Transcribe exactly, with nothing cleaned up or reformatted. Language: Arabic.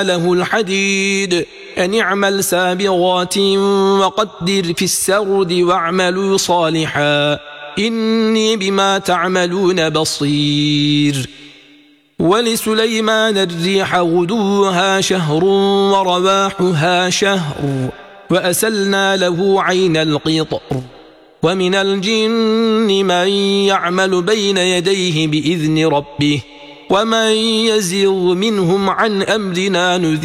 له الحديد أن اعمل سابغات وقدر في السرد واعملوا صالحا إني بما تعملون بصير. ولسليمان الريح غدوها شهر ورواحها شهر وأسلنا له عين القطر. ومن الجن من يعمل بين يديه بإذن ربه ومن يزغ منهم عن أمرنا نذقه